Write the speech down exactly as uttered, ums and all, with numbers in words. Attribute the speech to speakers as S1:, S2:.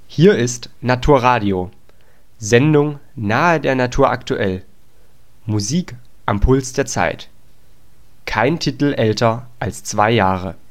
S1: Hier ist Naturradio, Sendung nahe der Natur aktuell. Musik am Puls der Zeit. Kein Titel älter als zwei Jahre